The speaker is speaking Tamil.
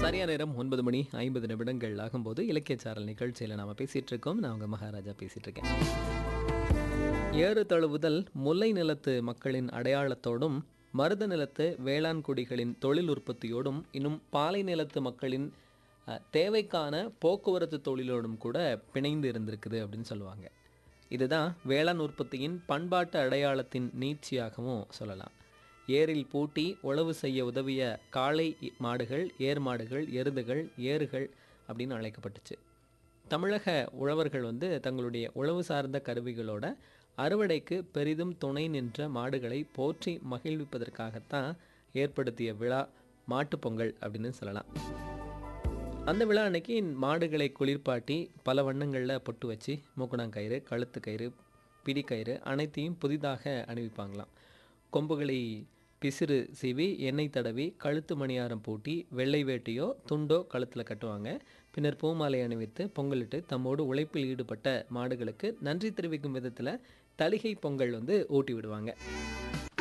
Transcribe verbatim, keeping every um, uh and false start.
சரியான நேரம் ஒன்பது மணி ஐம்பது நிமிடங்கள் ஆகும்போது இலக்கிய சாரல் நிகழ்ச்சியில் நாம் பேசிகிட்டு இருக்கோம். நான் உங்கள் மகாராஜா பேசிகிட்டு இருக்கேன். ஏறு தழுவுதல் முல்லை நிலத்து மக்களின் அடையாளத்தோடும் மருத நிலத்து வேளாண் குடிகளின் தொழில் உற்பத்தியோடும் இன்னும் பாலை நிலத்து மக்களின் அஹ், தேவைக்கான போக்குவரத்து தொழிலோடும் கூட பிணைந்து இருந்திருக்குது அப்படின்னு சொல்லுவாங்க. இதுதான் வேளாண் உற்பத்தியின் பண்பாட்டு அடையாளத்தின் நீட்சியாகவும் சொல்லலாம். ஏரில் பூட்டி உழவு செய்ய உதவிய காளை மாடுகள், ஏர் மாடுகள், எருதுகள், ஏறுகள் அப்படின்னு அழைக்கப்பட்டுச்சு. தமிழக உழவர்கள் வந்து தங்களுடைய உழவு சார்ந்த கருவிகளோட அறுவடைக்கு பெரிதும் துணை நின்ற மாடுகளை போற்றி மகிழ்விப்பதற்காகத்தான் ஏற்படுத்திய விழா மாட்டுப் பொங்கல் அப்படின்னு சொல்லலாம். அந்த விழா அன்னைக்கு மாடுகளை குளிர்பாட்டி பல வண்ணங்களில் பொட்டு வச்சு மூக்கணாங்கயிறு, கழுத்து கயிறு, பிடிக்கயிறு அனைத்தையும் புதிதாக அணிவிப்பாங்களாம். கொம்புகளை பிசிறு சீவி எண்ணெய் தடவி கழுத்து மணியாரம் பூட்டி வெள்ளை வேட்டியோ துண்டோ கழுத்தில் கட்டுவாங்க. பின்னர் பூமாலை அணிவித்து பொங்கலிட்டு தம்மோடு உழைப்பில் ஈடுபட்ட மாடுகளுக்கு நன்றி தெரிவிக்கும் விதத்தில் தளிகை பொங்கல் வந்து ஊட்டி விடுவாங்க.